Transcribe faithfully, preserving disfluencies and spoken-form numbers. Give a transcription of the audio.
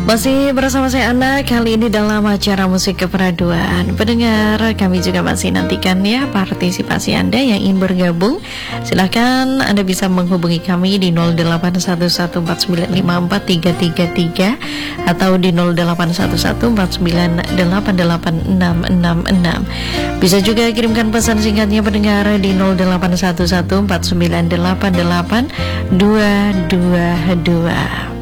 Masih bersama saya Ana, kali ini dalam acara Musik Keperaduan. Pendengar, kami juga masih nantikan ya partisipasi Anda yang ingin bergabung. Silahkan Anda bisa menghubungi kami di nol delapan satu satu empat sembilan lima empat tiga tiga tiga atau di nol delapan satu satu empat sembilan delapan delapan enam enam enam. Bisa juga kirimkan pesan singkatnya pendengar di nol delapan satu satu empat sembilan delapan delapan dua dua dua.